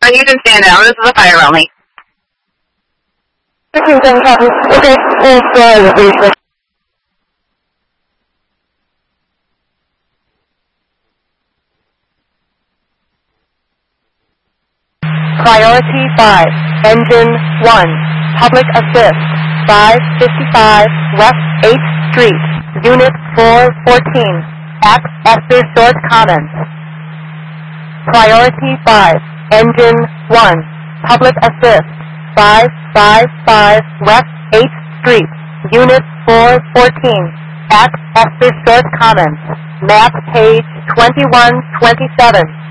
You can stand down. This is a fire only. 1310 copy. Okay, please, Priority 5, Engine 1, Public Assist, 555 West 8th Street, Unit 414, at Esther Short Commons. Priority 5, Engine 1, Public Assist, 555 West 8th Street, Unit 414, at Esther Short Commons. Map page 2127.